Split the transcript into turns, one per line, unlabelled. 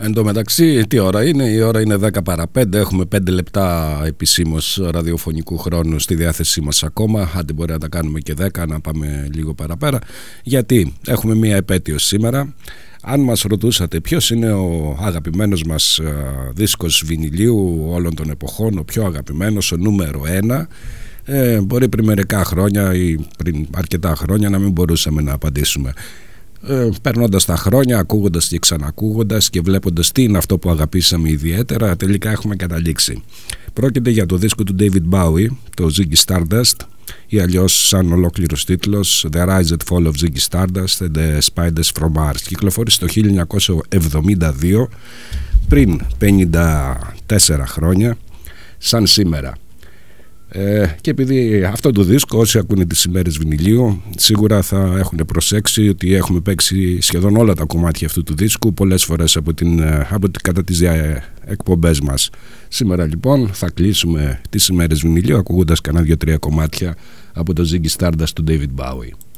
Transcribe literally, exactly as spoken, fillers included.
Εν τω μεταξύ, τι ώρα είναι? Η ώρα είναι δέκα παρά πέντε. Έχουμε πέντε λεπτά επισήμως ραδιοφωνικού χρόνου στη διάθεσή μας ακόμα. Άντε μπορεί να τα κάνουμε και δέκα, να πάμε λίγο παραπέρα. Γιατί έχουμε μία επέτειο σήμερα. Αν μας ρωτούσατε ποιος είναι ο αγαπημένος μας δίσκος βινιλίου όλων των εποχών, ο πιο αγαπημένος, ο νούμερο ένα, ε, μπορεί πριν μερικά χρόνια ή πριν αρκετά χρόνια να μην μπορούσαμε να απαντήσουμε. Ε, περνώντας τα χρόνια, ακούγοντας και ξανακούγοντας και βλέποντας τι είναι αυτό που αγαπήσαμε ιδιαίτερα, τελικά έχουμε καταλήξει. Πρόκειται για το δίσκο του David Bowie, το Ziggy Stardust, ή αλλιώς σαν ολόκληρος τίτλος The Rise and Fall of Ziggy Stardust and the Spiders from Mars. Κυκλοφόρησε το χίλια εννιακόσια εβδομήντα δύο, πριν πενήντα τέσσερα χρόνια, σαν σήμερα. Ε, και επειδή αυτό το δίσκο, όσοι ακούνε τις ημέρες βινιλίου, σίγουρα θα έχουν προσέξει ότι έχουμε παίξει σχεδόν όλα τα κομμάτια αυτού του δίσκου πολλές φορές από την, από την, κατά τις εκπομπές μας. Σήμερα λοιπόν θα κλείσουμε τις ημέρες βινιλίου ακούγοντας κανένα δύο-τρία κομμάτια από το Ziggy Stardust του David Bowie.